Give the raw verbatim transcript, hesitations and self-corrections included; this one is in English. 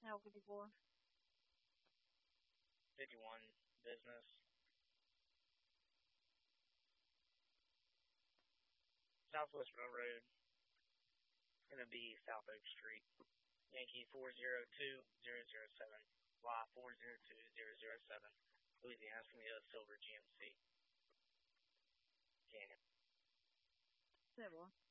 L fifty-four. fifty-one business. Southwest Railroad. Gonna be South Oak Street. Yankee four zero two zero zero seven. Y four zero two zero zero seven. Louisiana Sylvia Silver G M C. Canyon. Civil.